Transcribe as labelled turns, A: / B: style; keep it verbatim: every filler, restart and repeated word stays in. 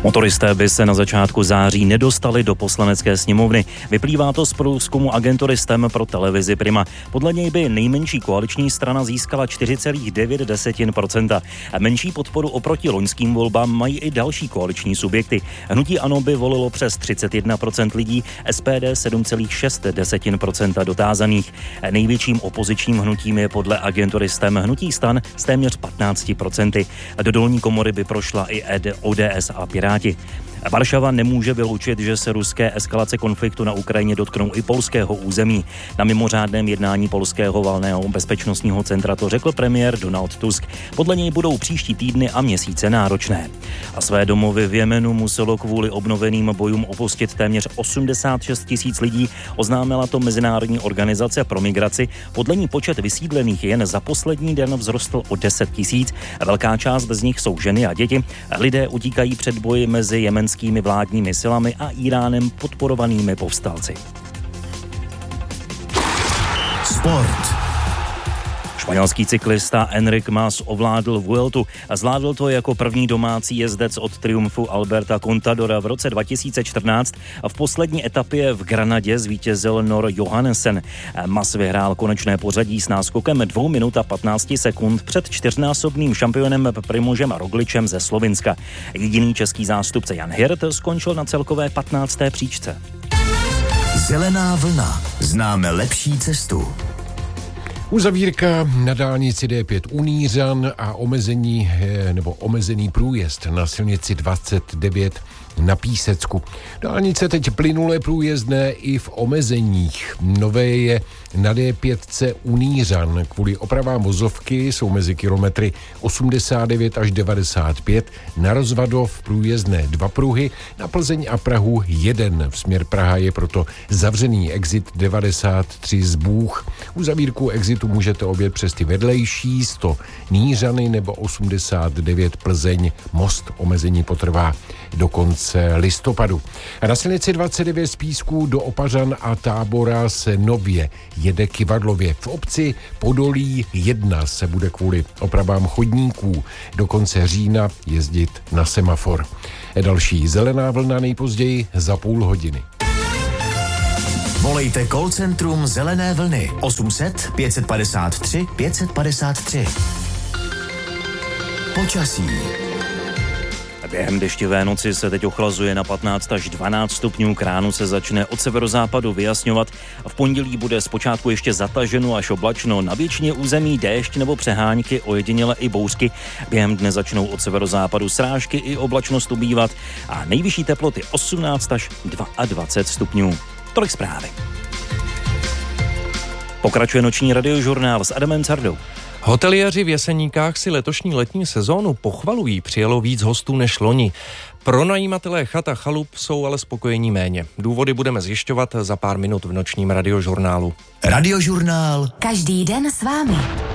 A: Motoristé by se na začátku září nedostali do poslanecké sněmovny. Vyplývá to z průzkumu agentury S T E M pro televizi Prima. Podle něj by nejmenší koaliční strana získala čtyři celá devět procenta. Menší podporu oproti loňským volbám mají i další koaliční subjekty. Hnutí ANO by volilo přes třicet jedna procent lidí, S P D sedm celá šest procenta dotázaných. Největším opozičním hnutím je podle agentury S T E M hnutí STAN s téměř patnáct procent. Do dolní komory by prošla i O D S a Piráti. Varšava nemůže vyloučit, že se ruské eskalace konfliktu na Ukrajině dotknou i polského území. Na mimořádném jednání polského valného bezpečnostního centra to řekl premiér Donald Tusk. Podle něj budou příští týdny a měsíce náročné. A své domovy v Jemenu muselo kvůli obnoveným bojům opustit téměř osmdesát šest tisíc lidí, oznámila to Mezinárodní organizace pro migraci. Podle ní počet vysídlených jen za poslední den vzrostl o deset tisíc. Velká část z nich jsou ženy a děti. Lidé utíkají před boji mezi jemenskými vládními silami a Íránem podporovanými povstalci.
B: Sport.
A: Španělský cyklista Enric Mas ovládl Vueltu a zvládl to jako první domácí jezdec od triumfu Alberta Contadora v roce dva tisíce čtrnáct a v poslední etapě v Granadě zvítězil Nor Johannessen. Mas vyhrál konečné pořadí s náskokem dvou minut a patnáct sekund před čtyřnásobným šampionem Primožem Rogličem ze Slovinska. Jediný český zástupce Jan Hirt skončil na celkové patnácté příčce.
B: Zelená vlna. Známe lepší cestu.
C: Uzavírka na dálnici D pět Unířan a omezení nebo omezený průjezd na silnici dvacet devět na Písecku. Dálnice teď plynule průjezdné i v omezeních. Nové je na D pět Unířan. Kvůli opravám vozovky jsou mezi kilometry osmdesát devět až devadesát pět, na Rozvadov průjezdné dva pruhy, na Plzeň a Prahu jeden. V směr Praha je proto zavřený exit devadesát tři z Bůh. Uzavírku exitu můžete objet přes ty vedlejší, sto Nířany nebo osmdesát devět Plzeň. Most omezení potrvá do konce listopadu. A na silnici dvacet devět z Písků do Opařan a Tábora se nově jede Kyvadlově. V obci Podolí jedna se bude kvůli opravám chodníků do konce října jezdit na semafor. Další zelená vlna nejpozději za půl hodiny.
B: Volejte call centrum Zelené vlny osm set pět padesát tři pět padesát tři. Počasí.
A: Během deštivé noci se teď ochlazuje na patnáct až dvanáct stupňů, k ránu se začne od severozápadu vyjasňovat. V pondělí bude zpočátku ještě zataženo až oblačno, na většině území déšť nebo přehánky, ojediněle i bouřky. Během dne začnou od severozápadu srážky i oblačnost ubývat a nejvyšší teploty osmnáct až dvacet dva stupňů. Tolik zprávy. Pokračuje noční radiožurnál s Adamem Cardou.
D: Hoteliéři v Jeseníkách si letošní letní sezónu pochvalují, přijelo víc hostů než loni. Pronajímatelé chat a chalup jsou ale spokojení méně. Důvody budeme zjišťovat za pár minut v nočním radiožurnálu.
B: Radiožurnál.
E: Každý den s vámi.